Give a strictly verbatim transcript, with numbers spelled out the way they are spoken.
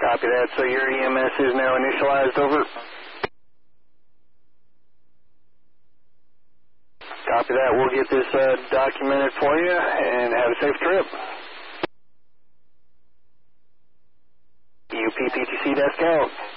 Copy that. So your E M S is now initialized, over. Copy that. We'll get this uh, documented for you and have a safe trip. U P P T C desk out.